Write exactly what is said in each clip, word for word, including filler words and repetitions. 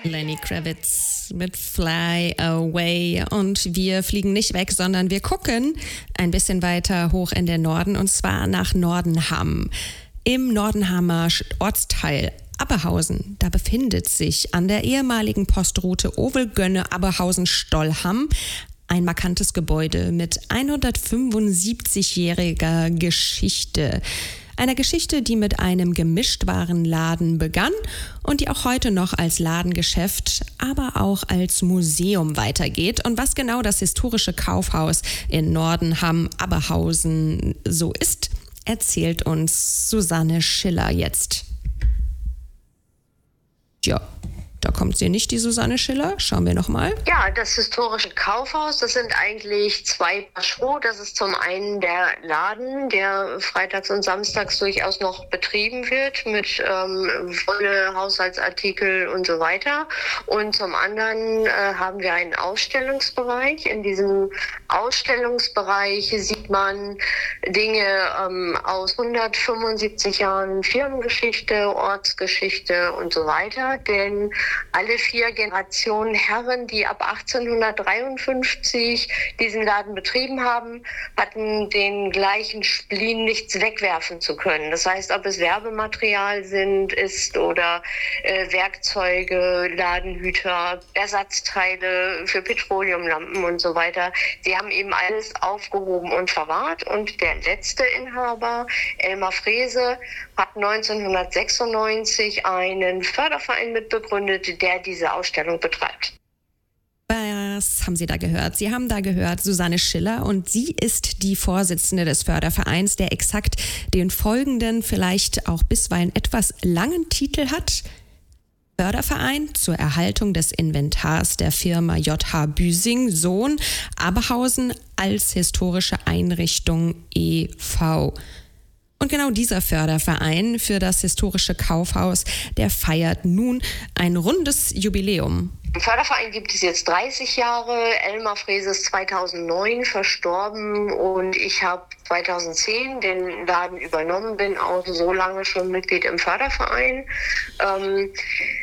Lenny Kravitz mit Fly Away. Und wir fliegen nicht weg, sondern wir gucken ein bisschen weiter hoch in den Norden, und zwar nach Nordenham. Im Nordenhamer Ortsteil Abbehausen, da befindet sich an der ehemaligen Postroute Ovelgönne-Abbehausen-Stollham ein markantes Gebäude mit hundertfünfundsiebzigjähriger Geschichte. Einer Geschichte, die mit einem Gemischtwarenladen begann und die auch heute noch als Ladengeschäft, aber auch als Museum weitergeht. Und was genau das historische Kaufhaus in Nordenham-Abbehausen so ist, erzählt uns Susanne Schiller jetzt. Ja, da kommt sie nicht, die Susanne Schiller. Schauen wir nochmal. Ja, das historische Kaufhaus, das sind eigentlich zwei Paar Schuhe. Das ist zum einen der Laden, der freitags und samstags durchaus noch betrieben wird mit ähm, Wolle, Haushaltsartikel und so weiter. Und zum anderen äh, haben wir einen Ausstellungsbereich. In diesem Ausstellungsbereich sieht man Dinge ähm, aus hundertfünfundsiebzig Jahren Firmengeschichte, Ortsgeschichte und so weiter. Denn alle vier Generationen Herren, die ab achtzehnhundertdreiundfünfzig diesen Laden betrieben haben, hatten den gleichen Spleen, nichts wegwerfen zu können. Das heißt, ob es Werbematerial sind, ist oder äh, Werkzeuge, Ladenhüter, Ersatzteile für Petroleumlampen und so weiter. Sie haben eben alles aufgehoben und verwahrt. Und der letzte Inhaber, Elmar Frese, hat neunzehnhundertsechsundneunzig einen Förderverein mitbegründet, der diese Ausstellung betreibt. Was haben Sie da gehört? Sie haben da gehört Susanne Schiller, und sie ist die Vorsitzende des Fördervereins, der exakt den folgenden, vielleicht auch bisweilen etwas langen Titel hat: Förderverein zur Erhaltung des Inventars der Firma J H Büsing, Sohn, Abbehausen als historische Einrichtung e V Und genau dieser Förderverein für das historische Kaufhaus, der feiert nun ein rundes Jubiläum. Den Förderverein gibt es jetzt dreißig Jahre. Elmar Frese ist zweitausendneun verstorben und ich habe zweitausendzehn den Laden übernommen, bin auch so lange schon Mitglied im Förderverein. Ähm,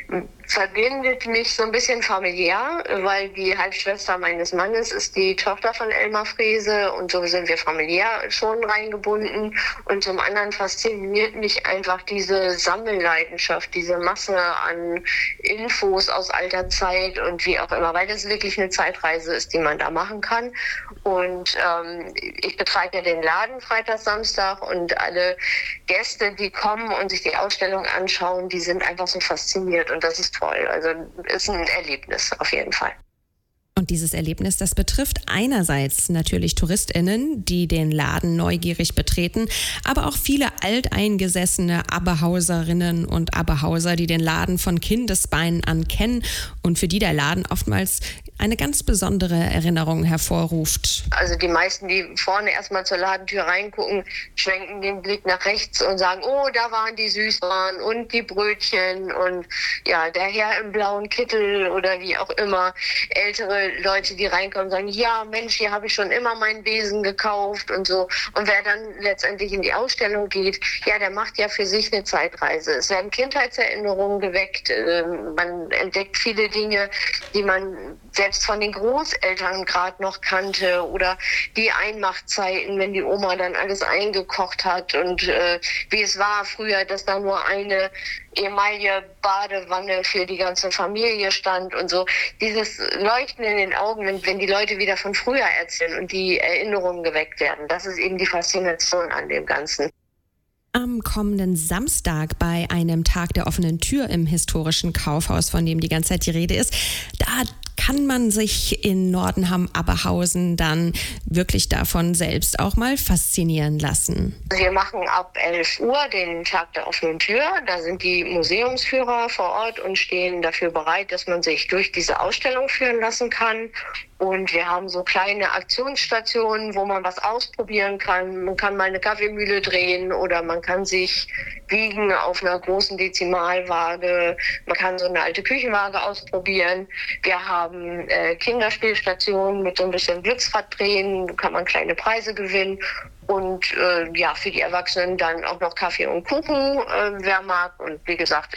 verbindet mich so ein bisschen familiär, weil die Halbschwester meines Mannes ist die Tochter von Elmar Frese, und so sind wir familiär schon reingebunden. Und zum anderen fasziniert mich einfach diese Sammelleidenschaft, diese Masse an Infos aus alter Zeit und wie auch immer, weil das wirklich eine Zeitreise ist, die man da machen kann. Und ähm, ich betreibe ja den Laden Freitag, Samstag, und alle Gäste, die kommen und sich die Ausstellung anschauen, die sind einfach so fasziniert, und das ist toll. Also ist ein Erlebnis auf jeden Fall. Und dieses Erlebnis, das betrifft einerseits natürlich TouristInnen, die den Laden neugierig betreten, aber auch viele alteingesessene Abbehauserinnen und Abbehauser, die den Laden von Kindesbeinen an kennen und für die der Laden oftmals eine ganz besondere Erinnerung hervorruft. Also die meisten, die vorne erstmal zur Ladentür reingucken, schwenken den Blick nach rechts und sagen, oh, da waren die Süßwaren und die Brötchen und ja, der Herr im blauen Kittel oder wie auch immer. Ältere Leute, die reinkommen, sagen, ja, Mensch, hier habe ich schon immer meinen Besen gekauft und so. Und wer dann letztendlich in die Ausstellung geht, ja, der macht ja für sich eine Zeitreise. Es werden Kindheitserinnerungen geweckt. Man entdeckt viele Dinge, die man selbst von den Großeltern gerade noch kannte, oder die Einmachzeiten, wenn die Oma dann alles eingekocht hat und äh, wie es war früher, dass da nur eine ehemalige Badewanne für die ganze Familie stand und so. Dieses Leuchten in den Augen, wenn, wenn die Leute wieder von früher erzählen und die Erinnerungen geweckt werden, das ist eben die Faszination an dem Ganzen. Am kommenden Samstag bei einem Tag der offenen Tür im historischen Kaufhaus, von dem die ganze Zeit die Rede ist, da kann man sich in Nordenham-Abbehausen dann wirklich davon selbst auch mal faszinieren lassen. Wir machen ab elf Uhr den Tag der offenen Tür. Da sind die Museumsführer vor Ort und stehen dafür bereit, dass man sich durch diese Ausstellung führen lassen kann. Und wir haben so kleine Aktionsstationen, wo man was ausprobieren kann. Man kann mal eine Kaffeemühle drehen oder man kann sich wiegen auf einer großen Dezimalwaage. Man kann so eine alte Küchenwaage ausprobieren. Wir haben äh, Kinderspielstationen mit so ein bisschen Glücksrad drehen. Da kann man kleine Preise gewinnen. Und äh, ja, für die Erwachsenen dann auch noch Kaffee und Kuchen, äh, wer mag. Und wie gesagt,